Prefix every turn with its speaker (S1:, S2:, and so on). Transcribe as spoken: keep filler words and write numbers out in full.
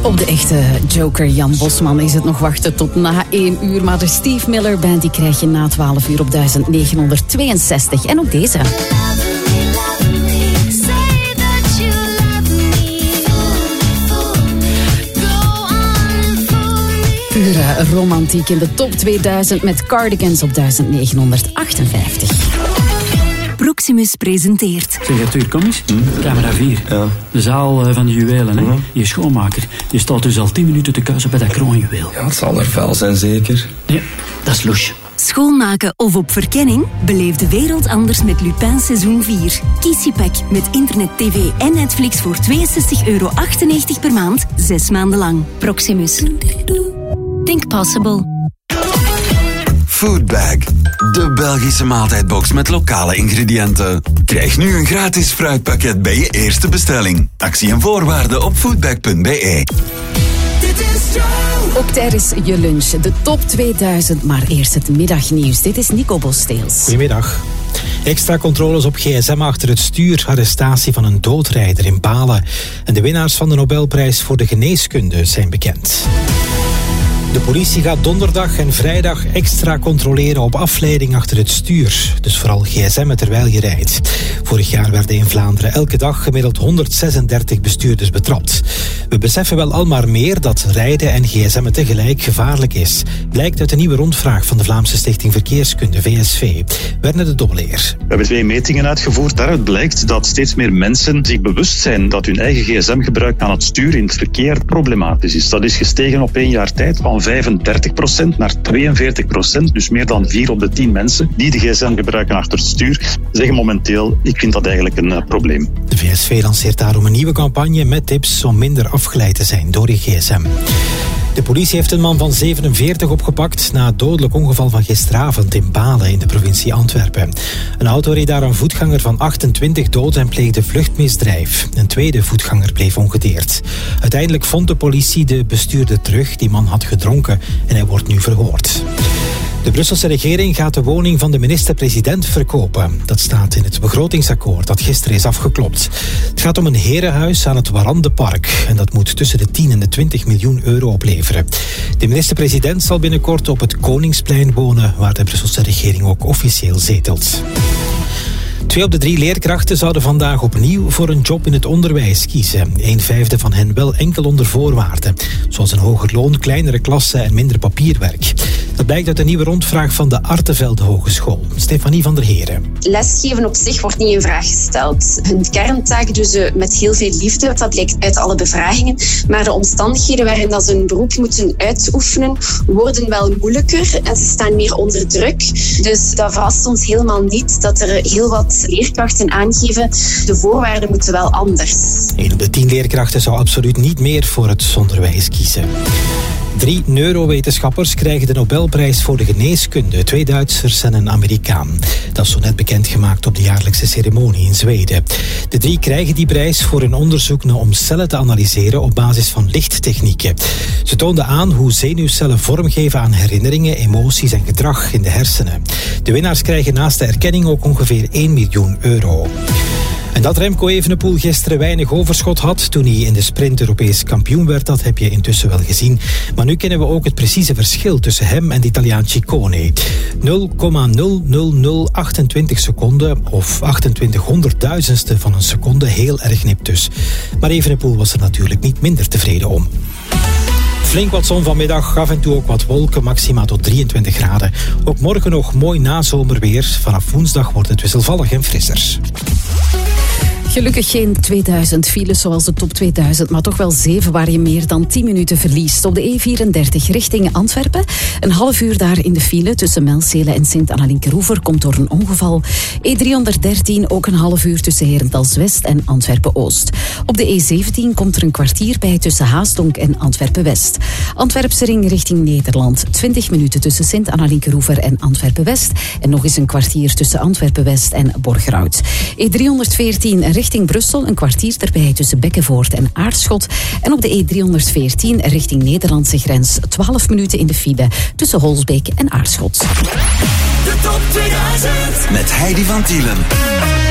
S1: Op de echte Joker Jan Bosman is het nog wachten tot na één uur. Maar de Steve Miller Band die krijg je na twaalf uur op duizend negenhonderdtweeënzestig. En ook deze. Pure romantiek in de top tweeduizend met Cardigans op duizend negenhonderdachtenvijftig.
S2: Proximus presenteert.
S3: Zeg, Arthur, kom eens. Hm? Camera vier.
S4: Ja.
S3: De zaal van de juwelen, hè?
S4: Hm?
S3: Je schoonmaker. Je staat dus al tien minuten te kuisen bij dat kroonjuweel.
S4: Ja, het zal er vuil zijn, zeker.
S3: Nee, dat is louche.
S2: Schoonmaken of op verkenning? Beleef de wereld anders met Lupin seizoen vier. Kies je pack met internet, tv en Netflix voor tweeënzestig euro achtennegentig per maand, zes maanden lang. Proximus. Think possible.
S5: Foodbag, de Belgische maaltijdbox met lokale ingrediënten. Krijg nu een gratis fruitpakket bij je eerste bestelling. Actie en voorwaarden op foodbag punt b e.
S1: Ook tijdens je lunch, de top tweeduizend, maar eerst het middagnieuws. Dit is Nico Bosteels.
S6: Goedemiddag. Extra controles op gsm achter het stuur, arrestatie van een doodrijder in Balen. En de winnaars van de Nobelprijs voor de geneeskunde zijn bekend. De politie gaat donderdag en vrijdag extra controleren op afleiding achter het stuur. Dus vooral gsm'en terwijl je rijdt. Vorig jaar werden in Vlaanderen elke dag gemiddeld honderdzesendertig bestuurders betrapt. We beseffen wel al maar meer dat rijden en gsm'en tegelijk gevaarlijk is. Blijkt uit een nieuwe rondvraag van de Vlaamse Stichting Verkeerskunde, V S V. Werner de Dobbeleer.
S7: We hebben twee metingen uitgevoerd. Daaruit blijkt dat steeds meer mensen zich bewust zijn dat hun eigen gsm-gebruik aan het stuur in het verkeer problematisch is. Dat is gestegen op één jaar tijd van vijfendertig procent naar tweeënveertig procent. Dus meer dan vier op de tien mensen die de gsm gebruiken achter het stuur zeggen momenteel, ik vind dat eigenlijk een uh, probleem.
S6: De V S V lanceert daarom een nieuwe campagne met tips om minder afgeleid te zijn door je gsm. De politie heeft een man van zevenenveertig opgepakt na het dodelijk ongeval van gisteravond in Balen in de provincie Antwerpen. Een auto reed daar een voetganger van achtentwintig dood en pleegde vluchtmisdrijf. Een tweede voetganger bleef ongedeerd. Uiteindelijk vond de politie de bestuurder terug. Die man had gedronken en hij wordt nu verhoord. De Brusselse regering gaat de woning van de minister-president verkopen. Dat staat in het begrotingsakkoord dat gisteren is afgeklopt. Het gaat om een herenhuis aan het Warandenpark. En dat moet tussen de tien en de twintig miljoen euro opleveren. De minister-president zal binnenkort op het Koningsplein wonen, waar de Brusselse regering ook officieel zetelt. Twee op de drie leerkrachten zouden vandaag opnieuw voor een job in het onderwijs kiezen. Een vijfde van hen wel enkel onder voorwaarden. Zoals een hoger loon, kleinere klassen en minder papierwerk. Dat blijkt uit een nieuwe rondvraag van de Artevelde Hogeschool. Stefanie van der Heren.
S8: Lesgeven op zich wordt niet in vraag gesteld. Hun kerntaak doen ze met heel veel liefde. Dat blijkt uit alle bevragingen. Maar de omstandigheden waarin dat ze hun beroep moeten uitoefenen worden wel moeilijker. En ze staan meer onder druk. Dus dat verrast ons helemaal niet dat er heel wat leerkrachten aangeven, de voorwaarden moeten wel anders.
S6: Een op de tien leerkrachten zou absoluut niet meer voor het onderwijs kiezen. Drie neurowetenschappers krijgen de Nobelprijs voor de geneeskunde. Twee Duitsers en een Amerikaan. Dat is zo net bekendgemaakt op de jaarlijkse ceremonie in Zweden. De drie krijgen die prijs voor hun onderzoek naar om cellen te analyseren op basis van lichttechnieken. Ze toonden aan hoe zenuwcellen vormgeven aan herinneringen, emoties en gedrag in de hersenen. De winnaars krijgen naast de erkenning ook ongeveer één miljoen euro. En dat Remco Evenepoel gisteren weinig overschot had toen hij in de sprint Europees kampioen werd, dat heb je intussen wel gezien. Maar nu kennen we ook het precieze verschil tussen hem en de Italiaan Ciccone. nul komma nul nul nul achtentwintig seconden of achtentwintig honderdduizendste van een seconde, heel erg nipt dus. Maar Evenepoel was er natuurlijk niet minder tevreden om. Flink wat zon vanmiddag, af en toe ook wat wolken, maxima tot drieëntwintig graden. Ook morgen nog mooi nazomerweer. Vanaf woensdag wordt het wisselvallig en frisser.
S1: Gelukkig geen tweeduizend files zoals de top tweeduizend, maar toch wel zeven waar je meer dan tien minuten verliest. Op de E vierendertig richting Antwerpen. Een half uur daar in de file tussen Melzele en Sint-Anna-Linkeroever komt door een ongeval. E driehonderddertien ook een half uur tussen Herentals-West en Antwerpen-Oost. Op de E zeventien komt er een kwartier bij tussen Haasdonk en Antwerpen-West. Antwerpse ring richting Nederland. twintig minuten tussen Sint-Anna-Linkeroever en Antwerpen-West. En nog eens een kwartier tussen Antwerpen-West en Borgerhout. E driehonderdveertien richting Brussel, een kwartier erbij tussen Bekkenvoort en Aarschot. En op de E driehonderdveertien richting Nederlandse grens twaalf minuten in de file tussen Holsbeek en Aarschot.
S5: De top tweeduizend met Heidi van Tielen.